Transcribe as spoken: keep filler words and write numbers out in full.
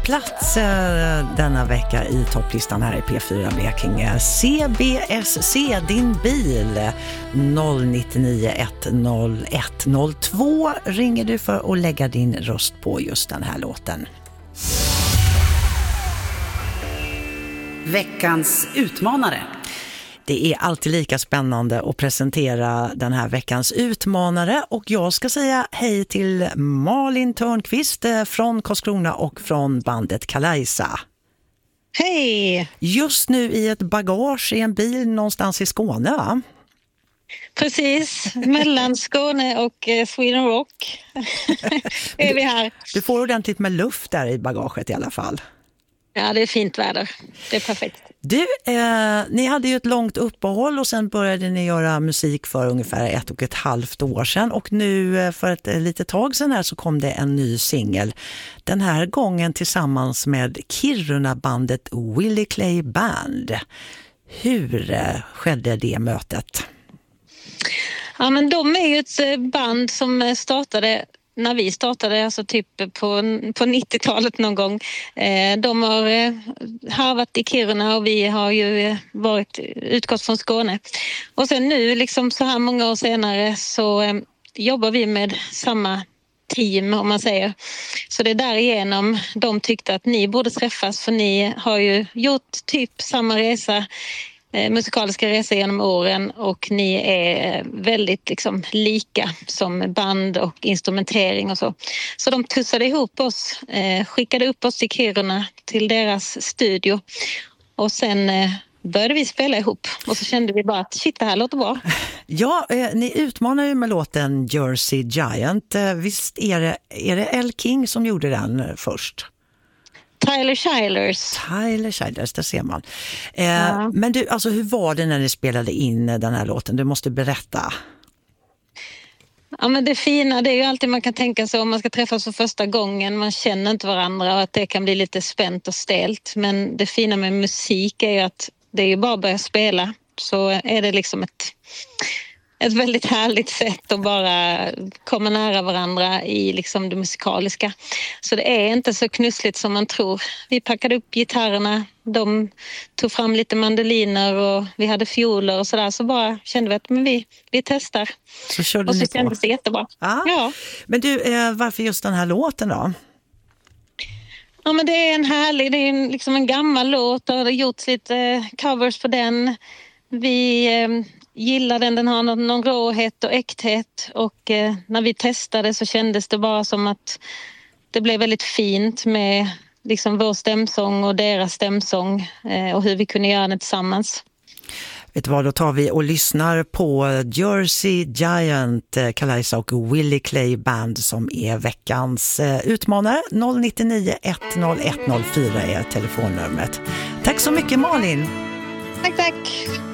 plats eh, denna vecka i topplistan här i P fyra Blekinge. C B S C, din bil. noll nio nio ett noll ett noll två ringer du för att lägga din röst på just den här låten. Veckans utmanare. Det är alltid lika spännande att presentera den här veckans utmanare, och jag ska säga hej till Malin Törnqvist från Karlskrona och från bandet Kalaisa. Hej! Just nu i ett bagage i en bil någonstans i Skåne, va? Precis, mellan Skåne och Sweden Rock är vi här. Du får ordentligt med luft där i bagaget i alla fall. Ja, det är fint väder. Det är perfekt. Du, eh, ni hade ju ett långt uppehåll och sen började ni göra musik för ungefär ett och ett halvt år sedan. Och nu eh, för ett eh, litet tag sedan här så kom det en ny singel. Den här gången tillsammans med Kiruna-bandet Willie Clay Band. Hur eh, skedde det mötet? Ja, men de är ju ett band som startade... När vi startade, alltså typ på, på nittiotalet någon gång. Eh, de har eh, harvat i Kiruna och vi har ju varit utgått från Skåne. Och sen nu, liksom så här många år senare, så eh, jobbar vi med samma team, om man säger. Så det är därigenom de tyckte att ni borde träffas, för ni har ju gjort typ samma resa, musikaliska resor genom åren, och ni är väldigt liksom lika som band och instrumentering och så. Så de tussade ihop oss, eh, skickade upp oss till Kiruna till deras studio, och sen eh, började vi spela ihop, och så kände vi bara att shit, det här låter bra. Ja, eh, ni utmanar ju med låten Jersey Giant. Eh, visst är det, är det Elle King som gjorde den först? Tyler Childers. Tyler Childers, där ser man. Eh, ja. Men du, alltså hur var det när ni spelade in den här låten? Du måste berätta. Ja, men det fina, det är ju alltid man kan tänka sig om man ska träffas för första gången. Man känner inte varandra och att det kan bli lite spänt och stelt. Men det fina med musik är ju att det är ju bara att börja spela. Så är det liksom ett... Ett väldigt härligt sätt att bara komma nära varandra i liksom det musikaliska. Så det är inte så knussligt som man tror. Vi packade upp gitarrerna, de tog fram lite mandoliner och vi hade fioler och sådär. Så bara kände vi att men vi, vi testar. Så körde och så ni på. kändes det jättebra. Ah. Ja. Men du, eh, varför just den här låten då? Ja, men det är en härlig, det är en, liksom en gammal låt och det har gjorts lite covers på den. Vi... Eh, gillar den, den har någon, någon råhet och äkthet, och eh, när vi testade så kändes det bara som att det blev väldigt fint med liksom vår stämsång och deras stämsång eh, och hur vi kunde göra det tillsammans. Vet du vad, då tar vi och lyssnar på Jersey Giant, eh, Kalaisa och Willie Clay Band som är veckans eh, utmanare. noll nio nio ett noll ett noll fyra är telefonnumret. Tack så mycket, Malin! Tack, tack!